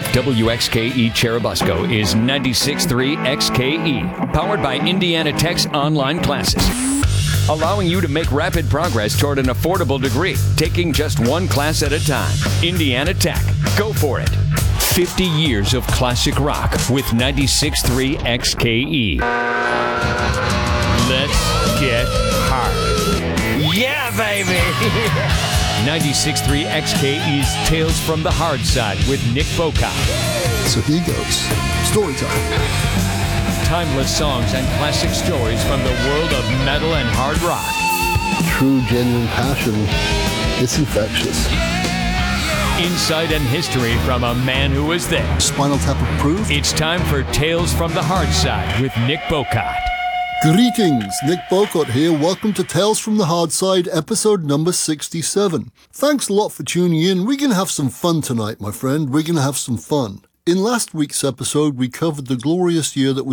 WXKE Cherubusco is 96.3 XKE, powered by Indiana Tech's online classes, allowing you to make rapid progress toward an affordable degree, taking just one class at a time. Indiana Tech. Go for it. 50 years of classic rock with 96.3 XKE. Let's get hard. Yeah, baby! 96.3 XKE's Tales from the Hard Side with Nick Boca. So here goes. Story time. Timeless songs and classic stories from the world of metal and hard rock. True, genuine passion. It's infectious. Insight and history from a man who was there. Spinal Tap approved. It's time for Tales from the Hard Side with Nick Bocott. Greetings, Nick Bocott here. Welcome to Tales from the Hard Side, episode number 67. Thanks a lot for tuning in. We're going to have some fun tonight, my friend. We're going to have some fun. In last week's episode, we covered the glorious year that was